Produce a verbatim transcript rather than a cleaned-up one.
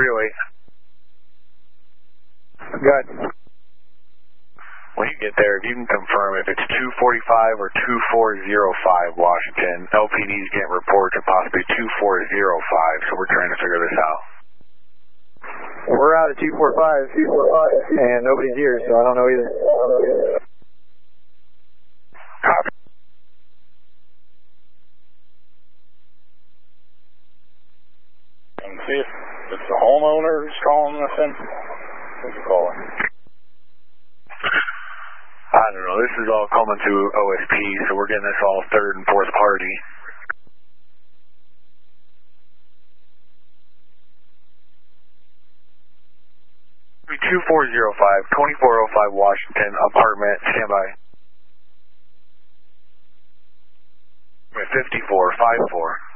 three oh eight. Good. When you get there, if you can confirm if it's two forty-five or two four zero five Washington, L P D's getting reports of possibly two four zero five, so we're trying to figure this out. We're out at two forty-five, and nobody's here, so I don't know either. Copy. And see if it's the homeowner who's calling us in. Who's calling? I don't know. This is all coming through O S P, so we're getting this all third and fourth party. two four zero five, twenty-four oh five Washington, apartment, standby. fifty-four, five four.